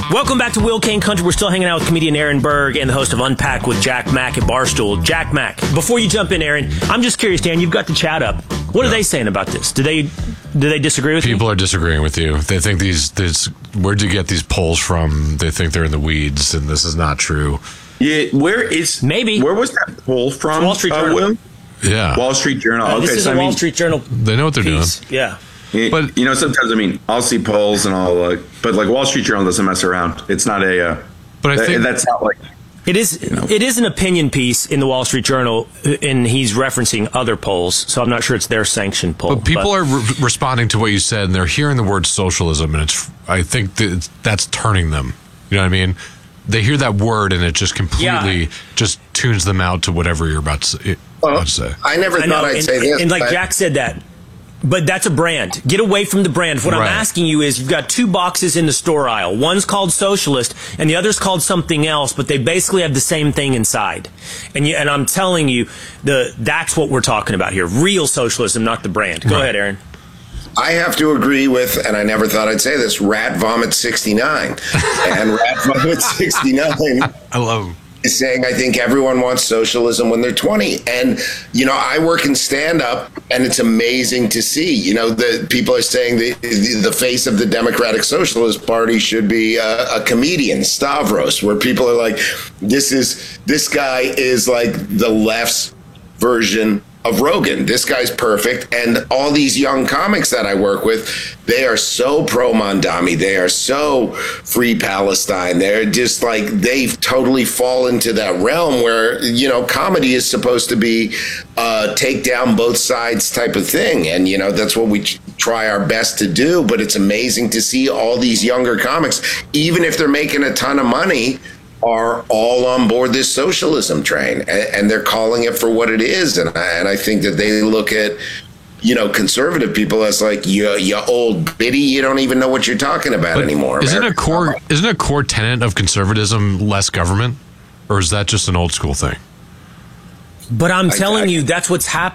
Welcome back to Will Kane Country. We're still hanging out with comedian Aaron Berg and the host of Unpack with Jack Mack at Barstool. Jack Mack, before you jump in, Aaron, I'm just curious, Dan, you've got the chat up. What are they saying about this? Do they disagree with you? People are disagreeing with you. They think where'd you get these polls from? They think they're in the weeds, and this is not true. Yeah, where was that poll from? Wall Street Journal. Will? Yeah. Wall Street Journal. Okay, this is a Wall Street Journal. They know what they're doing. Yeah. But sometimes I'll see polls and but Wall Street Journal doesn't mess around. It's not a. But I think that's not like. It is. It is an opinion piece in the Wall Street Journal, and he's referencing other polls. So I'm not sure it's their sanctioned poll. But people are responding to what you said, and they're hearing the word socialism, and I think that's turning them. You know what I mean? They hear that word, and it just completely just tunes them out to whatever you're about to say. I never thought I'd say this. And Jack said that. But that's a brand. Get away from the brand. What I'm asking you is, you've got two boxes in the store aisle. One's called socialist, and the other's called something else, but they basically have the same thing inside. And I'm telling you, that's what we're talking about here. Real socialism, not the brand. Go ahead, Aaron. I have to agree with, and I never thought I'd say this, Rat Vomit 69. And Rat Vomit 69. I love him. Is saying, I think everyone wants socialism when they're 20. And, I work in stand-up, and it's amazing to see, the people are saying the face of the Democratic Socialist Party should be a comedian, Stavros, where people are like, this guy is like the left's version of Rogan. This guy's perfect. And all these young comics that I work with, they are so pro Mondami. They are so free Palestine. They're just they've totally fallen into that realm where, comedy is supposed to be take down both sides type of thing. And, that's what we try our best to do. But it's amazing to see all these younger comics, even if they're making a ton of money, are all on board this socialism train, and they're calling it for what it is. And I think that they look at, conservative people as you old biddy, you don't even know what you're talking about anymore. Isn't a core tenet of conservatism less government, or is that just an old school thing? But I'm telling you, that's what's happening.